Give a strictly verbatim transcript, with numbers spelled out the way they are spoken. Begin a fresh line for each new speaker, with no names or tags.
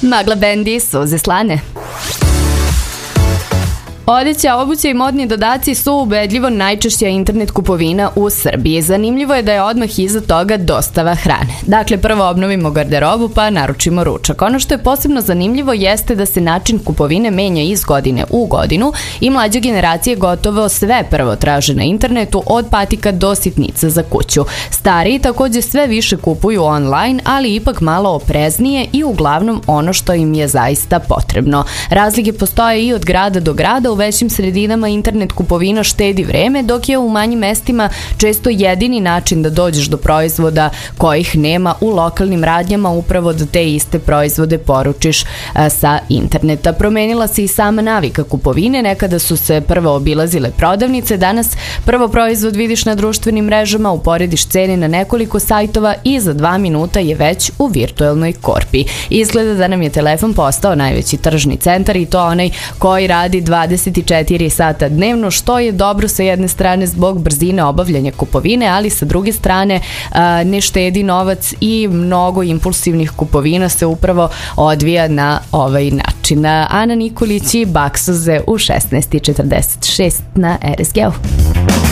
Magla bendi, suze slane. Odeća, obuća i modni dodaci su ubedljivo najčešća internet kupovina u Srbiji. Zanimljivo je da je odmah iza toga dostava hrane. Dakle, prvo obnovimo garderobu pa naručimo ručak. Ono što je posebno zanimljivo jeste da se način kupovine menja iz godine u godinu i mlađe generacije gotovo sve prvo traže na internetu, od patika do sitnica za kuću. Stariji takođe sve više kupuju online, ali ipak malo opreznije i uglavnom ono što im je zaista potrebno. Razlike postoje i od grada do grada. U većim sredinama internet kupovina štedi vreme, dok je u manjim mestima često jedini način da dođeš do proizvoda kojih nema u lokalnim radnjama, upravo da te iste proizvode poručiš a, sa interneta. Promenila se i sama navika kupovine, nekada su se prvo obilazile prodavnice, danas prvo proizvod vidiš na društvenim mrežama, uporediš cene na nekoliko sajtova i za dva minuta je već u virtuelnoj korpi. Izgleda da nam je telefon postao najveći tržni centar i to onaj koji radi dvadeset četiri sata dnevno, što je dobro sa jedne strane zbog brzine obavljanja kupovine, ali sa druge strane a, ne štedi novac i mnogo impulsivnih kupovina se upravo odvija na ovaj način. Ana Nikolić i Baksuze u šesnaest četrdeset šest na R S G-u.